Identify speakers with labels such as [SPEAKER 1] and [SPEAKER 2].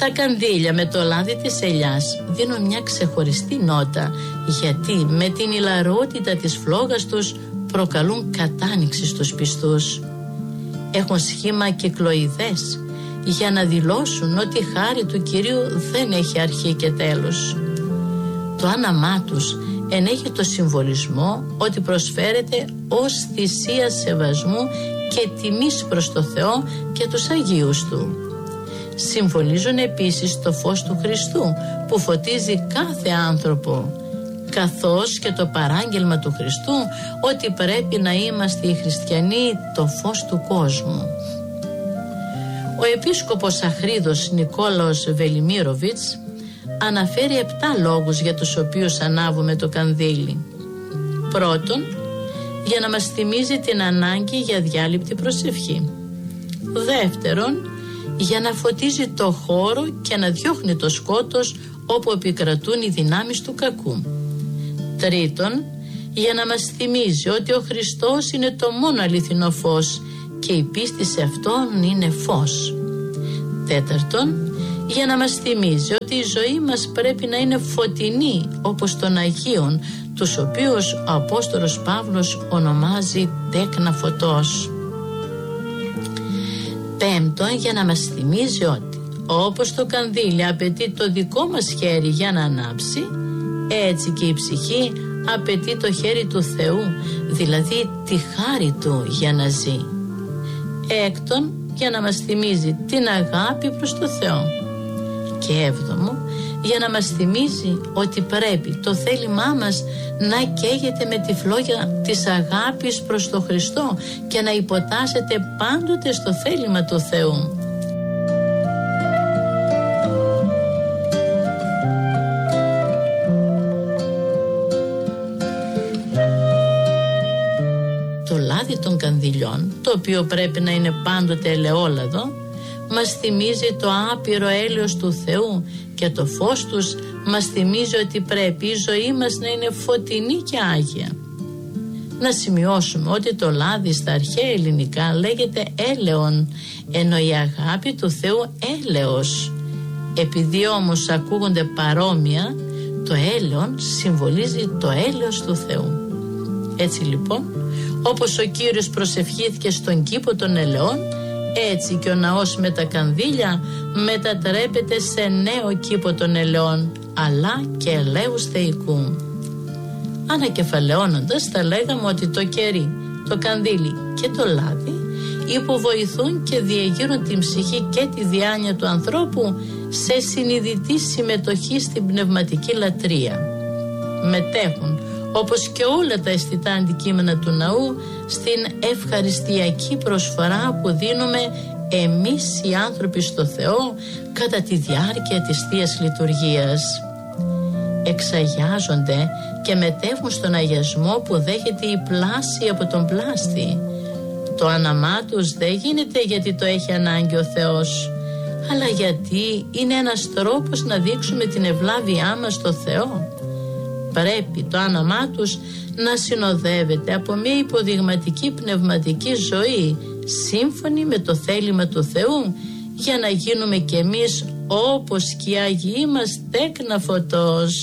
[SPEAKER 1] Τα κανδύλια με το λάδι της ελιάς δίνουν μια ξεχωριστή νότα, γιατί με την ηλαρότητα της φλόγας τους προκαλούν κατάνοιξη στους πιστούς. Έχουν σχήμα κυκλοειδές για να δηλώσουν ότι η χάρη του Κυρίου δεν έχει αρχή και τέλος. Το άναμά τους ενέχει το συμβολισμό ότι προσφέρεται ως θυσία σεβασμού και τιμής προς το Θεό και τους Αγίους Του. Συμβολίζουν επίσης το φως του Χριστού που φωτίζει κάθε άνθρωπο, καθώς και το παράγγελμα του Χριστού ότι πρέπει να είμαστε οι χριστιανοί το φως του κόσμου. Ο επίσκοπος Αχρίδος Νικόλαος Βελιμίροβιτς αναφέρει 7 λόγους για τους οποίους ανάβουμε το κανδύλι. Πρώτον, για να μας θυμίζει την ανάγκη για διάλειπτη προσευχή. Δεύτερον, για να φωτίζει το χώρο και να διώχνει το σκότος όπου επικρατούν οι δυνάμεις του κακού. Τρίτον, για να μας θυμίζει ότι ο Χριστός είναι το μόνο αληθινό φως και η πίστη σε Αυτόν είναι φως. Τέταρτον, για να μας θυμίζει ότι η ζωή μας πρέπει να είναι φωτεινή όπως των Αγίων, τους οποίους ο Απόστολος Παύλος ονομάζει τέκνα φωτός. Πέμπτον, για να μας θυμίζει ότι όπως το κανδύλι απαιτεί το δικό μας χέρι για να ανάψει, έτσι και η ψυχή απαιτεί το χέρι του Θεού, δηλαδή τη χάρη Του για να ζει. Έκτον, για να μας θυμίζει την αγάπη προς το Θεό. Και έβδομο, για να μας θυμίζει ότι πρέπει το θέλημά μας να καίγεται με τη φλόγα της αγάπης προς τον Χριστό και να υποτάσσεται πάντοτε στο θέλημα του Θεού. Το λάδι των κανδυλιών, το οποίο πρέπει να είναι πάντοτε ελαιόλαδο, μας θυμίζει το άπειρο έλεος του Θεού και το φως τους μας θυμίζει ότι πρέπει η ζωή μας να είναι φωτεινή και άγια. Να σημειώσουμε ότι το λάδι στα αρχαία ελληνικά λέγεται έλεον, ενώ η αγάπη του Θεού έλεος. Επειδή όμως ακούγονται παρόμοια, το έλεον συμβολίζει το έλεος του Θεού. Έτσι λοιπόν, όπως ο Κύριος προσευχήθηκε στον κήπο των ελαιών, έτσι και ο ναός με τα κανδύλια μετατρέπεται σε νέο κήπο των ελαιών, αλλά και ελαίους θεϊκού. Ανακεφαλαιώνοντας, θα λέγαμε ότι το κερί, το κανδύλι και το λάδι υποβοηθούν και διεγείρουν την ψυχή και τη διάνοια του ανθρώπου σε συνειδητή συμμετοχή στην πνευματική λατρεία. Μετέχουν, όπως και όλα τα αισθητά αντικείμενα του ναού, στην ευχαριστιακή προσφορά που δίνουμε εμείς οι άνθρωποι στο Θεό κατά τη διάρκεια της Θείας Λειτουργίας. Εξαγιάζονται και μετέχουν στον αγιασμό που δέχεται η πλάση από τον πλάστη. Το άναμά τους δεν γίνεται γιατί το έχει ανάγκη ο Θεός, αλλά γιατί είναι ένας τρόπος να δείξουμε την ευλάβειά μας στο Θεό. Πρέπει το άναμά τους να συνοδεύεται από μια υποδειγματική πνευματική ζωή σύμφωνη με το θέλημα του Θεού, για να γίνουμε κι εμείς όπως και οι Άγιοι μας τέκνα φωτός.